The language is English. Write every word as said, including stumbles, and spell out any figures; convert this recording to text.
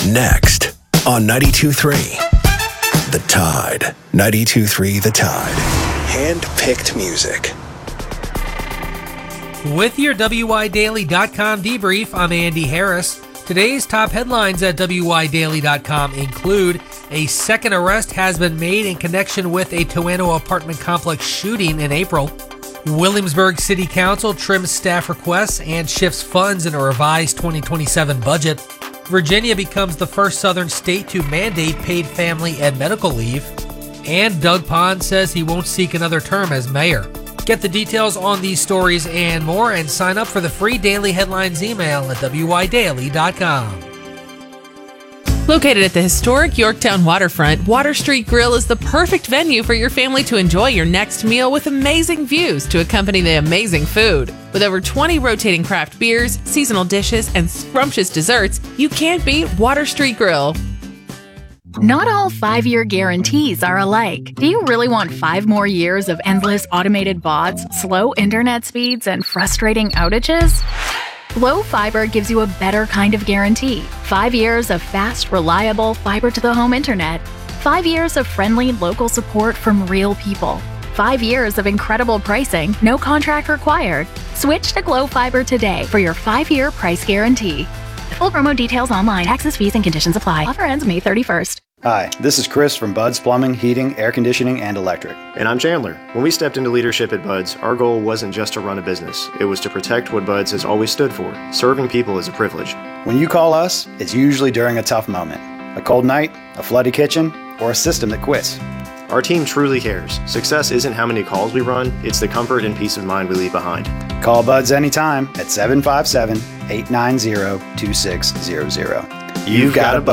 Next on ninety-two point three, The Tide. ninety-two point three The Tide. Hand-picked music. With your W Y Daily dot com debrief, I'm Andy Harris. Today's top headlines at W Y Daily dot com include a second arrest has been made in connection with a Toano apartment complex shooting in April. Williamsburg City Council trims staff requests and shifts funds in a revised twenty twenty-seven budget. Virginia becomes the first southern state to mandate paid family and medical leave. And Doug Pond says he won't seek another term as mayor. Get the details on these stories and more, and sign up for the free daily headlines email at W Y Daily dot com. Located at the historic Yorktown waterfront, Water Street Grill is the perfect venue for your family to enjoy your next meal with amazing views to accompany the amazing food. With over twenty rotating craft beers, seasonal dishes, and scrumptious desserts, you can't beat Water Street Grill. Not all five-year guarantees are alike. Do you really want five more years of endless automated bots, slow internet speeds, and frustrating outages? Glo Fiber gives you a better kind of guarantee. Five years of fast, reliable fiber-to-the-home internet. Five years of friendly local support from real people. Five years of incredible pricing, no contract required. Switch to Glo Fiber today for your five-year price guarantee. Full promo details online. Taxes, fees, and conditions apply. Offer ends May thirty-first. Hi, this is Chris from Bud's Plumbing, Heating, Air Conditioning, and Electric. And I'm Chandler. When we stepped into leadership at Bud's, our goal wasn't just to run a business. It was to protect what Bud's has always stood for. Serving people is a privilege. When you call us, it's usually during a tough moment. A cold night, a flooded kitchen, or a system that quits. Our team truly cares. Success isn't how many calls we run, it's the comfort and peace of mind we leave behind. Call Bud's anytime at seven five seven, eight nine zero, two six zero zero. You've got a Bud.